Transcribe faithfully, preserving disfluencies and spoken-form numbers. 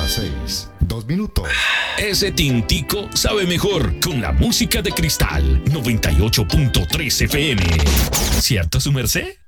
las seis, dos minutos. Ese tintico sabe mejor con la música de Cristal noventa y ocho punto tres F M. ¿Cierto, su merced?